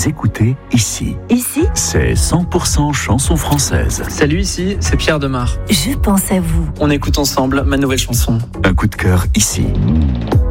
Vous écoutez Ici. Ici, C'est 100% chansons françaises. Salut, ici, c'est Pierre Demar. je pense à vous. On écoute ensemble ma nouvelle chanson. Un coup de cœur ici.